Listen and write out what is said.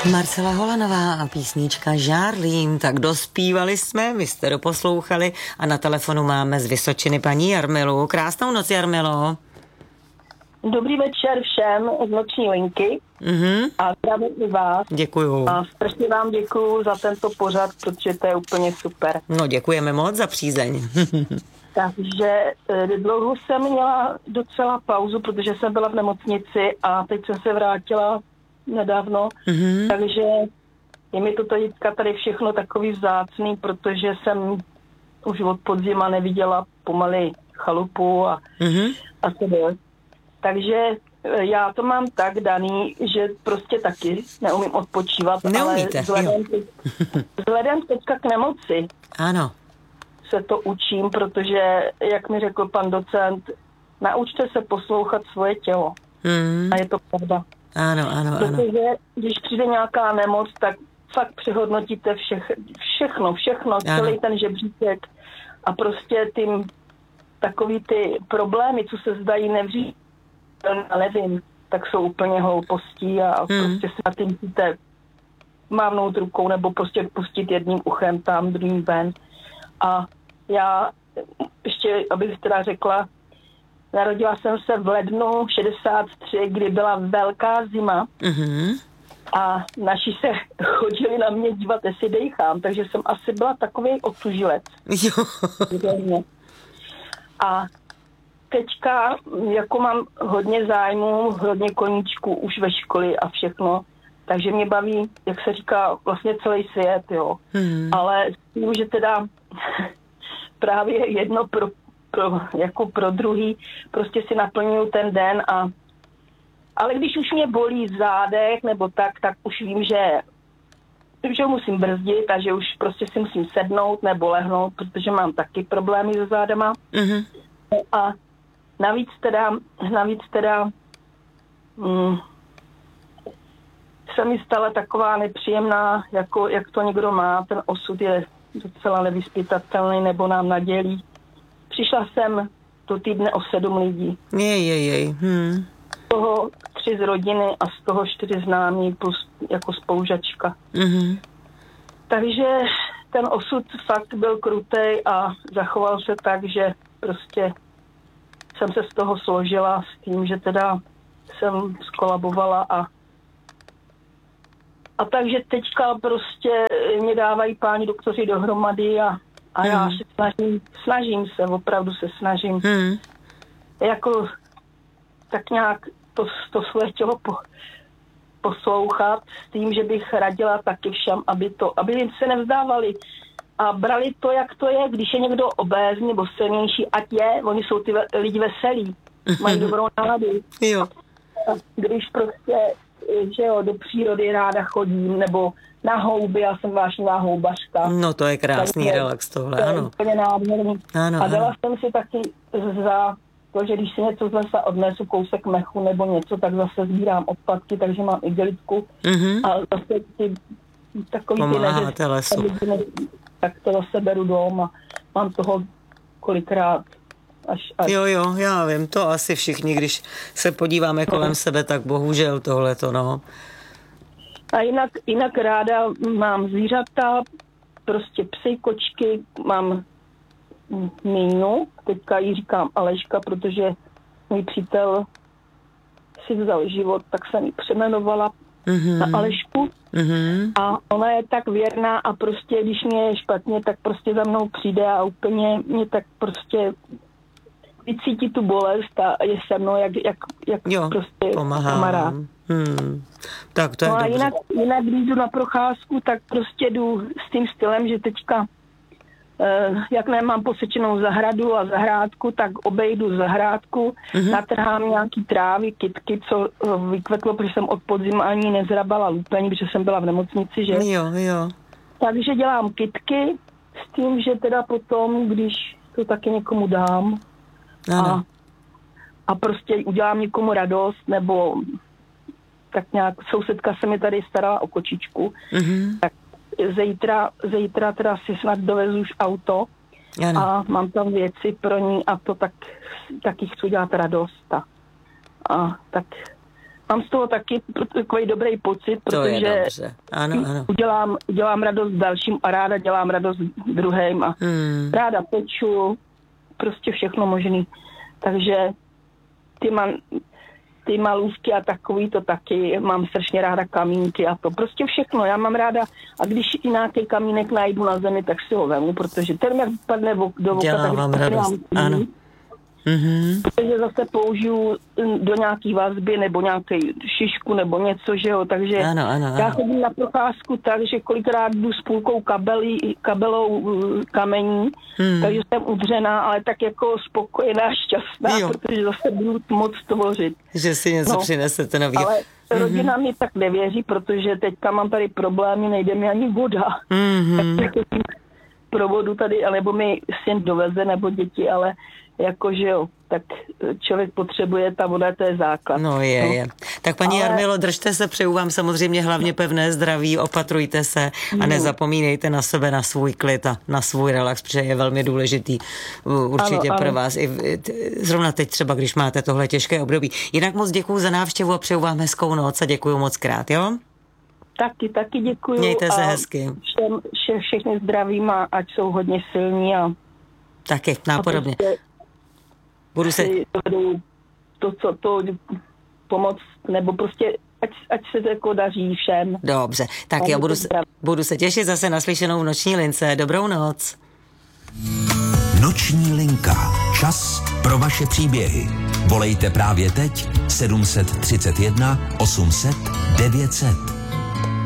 Marcela Holanová a písnička Žárlím, tak dospívali jsme, vy jste doposlouchali a na telefonu máme z Vysočiny paní Jarmilu. Krásnou noc, Jarmilo. Dobrý večer všem z noční linky a zdravím i vás. Děkuju. A strašně vám děkuju za tento pořad, protože to je úplně super. No, děkujeme moc za přízeň. Takže dlouho jsem měla docela pauzu, protože jsem byla v nemocnici a teď jsem se vrátila nedávno, takže je mi to teďka tady všechno takový vzácný, protože jsem už od podzima neviděla pomaly chalupu a sebe. Takže já to mám tak daný, že prostě taky neumím odpočívat. Neumíte, ale vzhledem teďka k nemoci ano. se to učím, protože, jak mi řekl pan docent, naučte se poslouchat svoje tělo. A je to pravda. Ano. Protože když přijde nějaká nemoc, tak fakt přehodnotíte všechno, celý ten žebříček a prostě tím takový ty problémy, co se zdají nevří, nevím, tak jsou úplně hloupostí a prostě se na tím musíte mávnout rukou nebo prostě pustit jedním uchem tam, druhým ven. A já ještě, abych teda řekla, narodila jsem se v lednu 63, kdy byla velká zima a naši se chodili na mě dívat, jestli dejchám, takže jsem asi byla takový otužilec. A teďka, jako mám hodně zájmu, hodně koníčků už ve škole a všechno, takže mě baví, jak se říká, vlastně celý svět, jo. Ale s tím, že teda právě jedno pro druhý, prostě si naplňuju ten den ale když už mě bolí zádech nebo tak už vím, že musím brzdit a že už prostě si musím sednout nebo lehnout, protože mám taky problémy se zádama. A navíc teda se mi stala taková nepříjemná, jako jak to někdo má, ten osud je docela nevyspytatelný nebo nám nadělí. Přišla jsem do týdne o 7 lidí. Z toho 3 z rodiny a z toho 4 známí plus jako spolužačka. Takže ten osud fakt byl krutej a zachoval se tak, že prostě jsem se z toho složila s tím, že teda jsem skolabovala a takže teďka prostě mě dávají páni doktoři dohromady a já se snažím se, opravdu se snažím jako tak nějak to svoje tělo poslouchat s tím, že bych radila taky všem, aby jim se nevzdávali a brali to, jak to je, když je někdo obézní nebo silnější, ať je, oni jsou ty lidi veselí, mají dobrou náladu. Jo. Když prostě, že jo, do přírody ráda chodím, nebo na houby, já jsem vášnivá houbařka. No to je krásný relax tohle, ano. To je úplně nádherný. Ano, a dala jsem si taky za to, že když si něco z lesa odnesu, kousek mechu nebo něco, tak zase sbírám odpadky, takže mám igelitku. A zase ty takový pomáháte lesu. Tak to zase beru dom a mám toho kolikrát až. Jo, já vím, to asi všichni, když se podíváme kolem sebe, tak bohužel tohleto, no. A jinak ráda mám zvířata, prostě psy, kočky, mám mínu, teďka jí říkám Aleška, protože můj přítel si vzal život, tak jsem ji přejmenovala na Alešku. A ona je tak věrná a prostě, když mě je špatně, tak prostě za mnou přijde a úplně mě tak prostě vycítí tu bolest a je se mnou jak jo, prostě kamarád. Tak to je a dobře. jinak, když jdu na procházku, tak prostě jdu s tím stylem, že teďka jak nemám posečenou zahradu a zahrádku, tak obejdu zahrádku, natrhám nějaký trávy, kytky, co vykvetlo, protože jsem od podzima ani nezrabala lupení, protože jsem byla v nemocnici, že? Jo. Takže dělám kytky s tím, že teda potom, když to taky někomu dám a prostě udělám někomu radost, nebo tak nějak sousedka se mi tady starala o kočičku, tak zítra teda si snad dovezu už auto a mám tam věci pro ní a to taky chci dělat radost. A tak mám z toho taky takový dobrý pocit, to je protože dobře. Ano. Udělám radost dalším a ráda dělám radost druhým a ráda peču, prostě všechno možný. Takže ty malůvky a takový to taky, mám strašně ráda kamínky a to prostě všechno, já mám ráda a když i nějaký kamínek najdu na zemi, tak si ho vemu, protože ten jak padne do voka, dělá vám radost, ano. Protože zase použiju do nějaký vazby nebo nějaký šišku nebo něco, že jo, takže ano. já chodím na procházku tak, že kolikrát jdu s půlkou kabelou kamení, takže jsem udřená, ale tak jako spokojená, šťastná, protože zase budu moc tvořit. Že si něco přinesete novýho. Ale rodina mi tak nevěří, protože teďka mám tady problémy, nejde mi ani voda. Provodu tady, nebo mi syn doveze, nebo děti, ale jakože jo, tak člověk potřebuje, ta voda, to je základ. No je. Tak paní Jarmilo, držte se, přeju vám samozřejmě hlavně pevné zdraví, opatrujte se a nezapomínejte na sebe, na svůj klid a na svůj relax, protože je velmi důležitý určitě pro vás. I zrovna teď třeba, když máte tohle těžké období. Jinak moc děkuju za návštěvu a přeju vám hezkou noc a děkuju moc krát, jo? Taky děkuju. Mějte se hezky. Všechny zdravím a ať jsou hodně silní a taky, nápodobně. Budu se... To pomoc, nebo prostě ať se to jako daří všem. Dobře, tak já budu se těšit zase na slyšenou v Noční lince. Dobrou noc. Noční linka. Čas pro vaše příběhy. Volejte právě teď 731 800 900.